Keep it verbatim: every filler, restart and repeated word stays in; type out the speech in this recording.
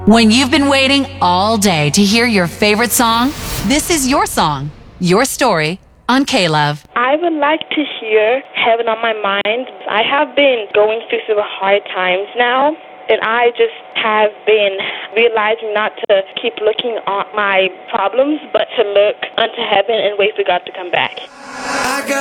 When you've been waiting all day to hear your favorite song, this is your song, your story on K-Love. I would like to hear Heaven on My Mind. I have been going through some hard times now, and I just have been realizing not to keep looking at my problems, but to look unto heaven and wait for God to come back.